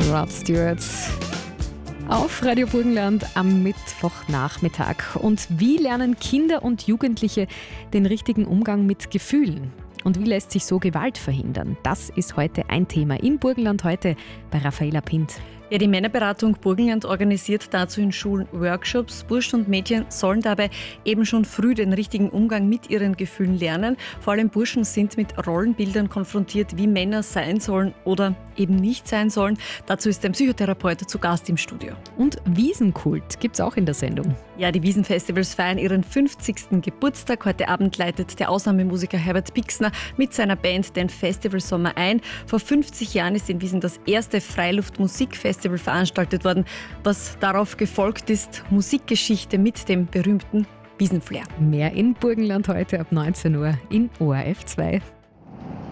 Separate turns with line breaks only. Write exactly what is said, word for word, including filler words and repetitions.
Rod Stewart auf Radio Burgenland am Mittwochnachmittag. Und wie lernen Kinder und Jugendliche den richtigen Umgang mit Gefühlen? Und wie lässt sich so Gewalt verhindern? Das ist heute ein Thema in Burgenland heute bei Raffaela Pint.
Ja, die Männerberatung Burgenland organisiert dazu in Schulen Workshops. Burschen und Mädchen sollen dabei eben schon früh den richtigen Umgang mit ihren Gefühlen lernen. Vor allem Burschen sind mit Rollenbildern konfrontiert, wie Männer sein sollen oder eben nicht sein sollen. Dazu ist ein Psychotherapeut zu Gast im Studio.
Und Wiesenkult gibt es auch in der Sendung.
Ja, die Wiesenfestivals feiern ihren fünfzigsten Geburtstag. Heute Abend leitet der Ausnahmemusiker Herbert Pixner mit seiner Band den Festivalsommer ein. Vor fünfzig Jahren ist in Wiesen das erste Freiluftmusikfestival veranstaltet worden. Was darauf gefolgt ist, Musikgeschichte mit dem berühmten Wiesenflair.
Mehr in Burgenland heute ab neunzehn Uhr in O R F zwei.